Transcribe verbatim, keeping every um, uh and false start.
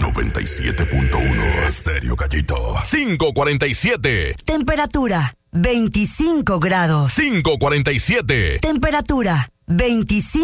noventa y siete punto uno Estéreo Gallito. cinco cuarenta y siete. Temperatura veinticinco grados. cinco cuarenta y siete. Temperatura veinticinco